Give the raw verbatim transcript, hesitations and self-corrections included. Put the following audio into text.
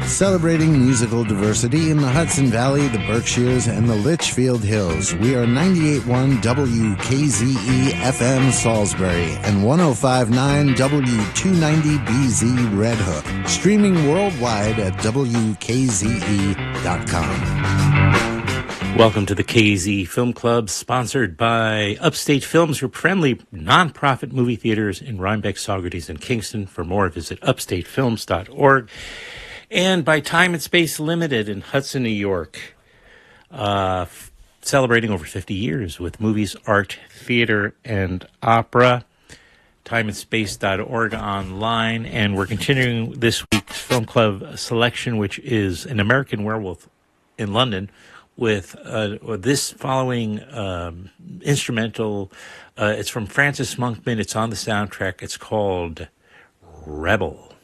Celebrating musical diversity in the Hudson Valley, the Berkshires, and the Litchfield Hills. We are ninety-eight point one W K Z E F M Salisbury and one oh five point nine W two ninety B Z Red Hook. Streaming worldwide at W K Z E dot com. Welcome to the K Z Film Club, sponsored by Upstate Films, your friendly nonprofit movie theaters in Rhinebeck, Saugerties, and Kingston. For more, visit upstate films dot org. And by Time and Space Limited in Hudson, New York, uh, f- celebrating over fifty years with movies, art, theater, and opera. time and space dot org online. And we're continuing this week's Film Club selection, which is An American Werewolf in London, with uh, this following um, instrumental. Uh, it's from Francis Monkman. It's on the soundtrack. It's called Rebel.